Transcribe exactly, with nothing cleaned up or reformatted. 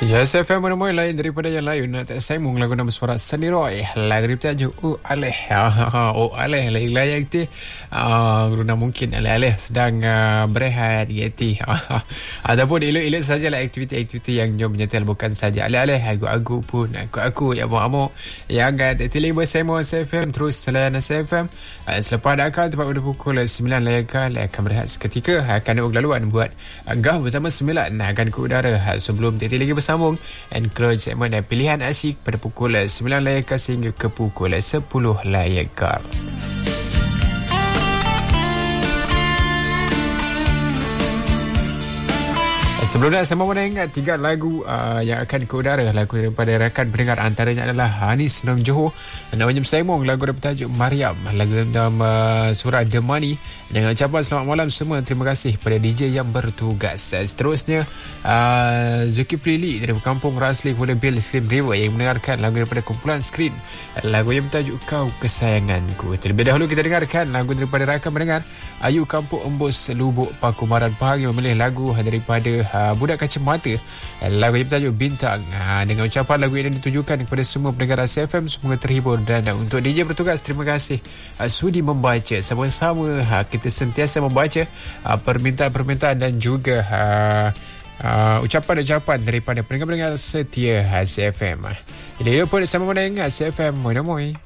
Ya, S F M mana-mana lain daripada yang lain. Tak sambung lagu nama suara Sunny Roy. Lagu dia tajuk Oh Aleh. Oh Aleh lagi layak tu. Guna mungkin Aleh-aleh sedang uh, berehat gitu. Ataupun elok-elok sajalah aktiviti-aktiviti yang jom menyetel, bukan saja Aleh-aleh, aku-aku pun aku-aku yang amuk-amuk yang agak tertilik bersama S F M. Terus selain S F M uh, selepas dakar tepat pada pukul sembilan layakal akan berehat seketika, akan ada laluan buat gah pertama sembilan akan ke udara sebelum tertilik lagi bersambung Encourage segmen dan pilihan asyik pada pukul sembilan layakal sehingga ke pukul sepuluh layakal. Sebelum dah, saya mahu ingat tiga lagu uh, yang akan ke udara. Lagu daripada rakan pendengar antaranya adalah Hanis Nom Johor, namanya Sembong, lagu daripada tajuk Mariam, lagu dalam uh, surah The Money. Dengan ucapan selamat malam semua, terima kasih pada D J yang bertugas. Seterusnya uh, Zulkifli Lee dari Kampung Rasli Kuala Bill Screen River yang mendengarkan lagu daripada kumpulan Screen, lagu yang bertajuk Kau Kesayanganku. Terlebih dahulu kita dengarkan lagu daripada rakan pendengar Ayu Kampung Embus Lubuk Pakumaran Pahang yang memilih lagu daripada uh, Budak Kacamata, lagu yang bertajuk Bintang. uh, Dengan ucapan lagu ini ditujukan kepada semua pendengar S F M, semoga terhibur. Dan uh, untuk D J bertugas, terima kasih uh, sudi membaca. Sama-sama uh, kita sentiasa membaca uh, permintaan-permintaan dan juga uh, uh, ucapan-ucapan daripada pendengar-pendengar setia S F M. Jadi, apa sama dengan S F M Moy Moy.